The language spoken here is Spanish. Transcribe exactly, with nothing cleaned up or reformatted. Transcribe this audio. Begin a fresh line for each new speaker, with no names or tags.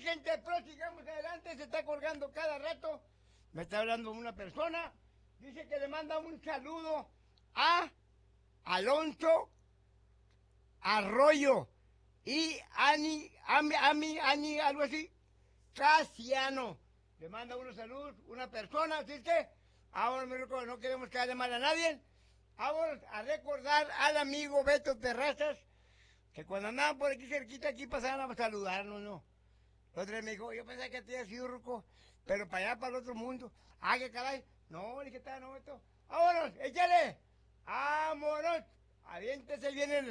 gente, prosigamos adelante, se está colgando cada rato. Me está hablando una persona, dice que le manda un saludo a Alonso Arroyo y Ani, Ami, Ami, Ani, algo así, Casiano. Le manda unos saludos, una persona, así es que ahora no queremos que haya mal a nadie. Vamos a recordar al amigo Beto Terrazas, que cuando andaban por aquí cerquita, aquí pasaban a saludarnos, ¿no? El otro día me dijo, yo pensaba que te había sido ruco, pero para allá, para el otro mundo. Ah, qué caray. No, le dije, no, Beto. Vámonos, échale. Vámonos. Aviéntese bien el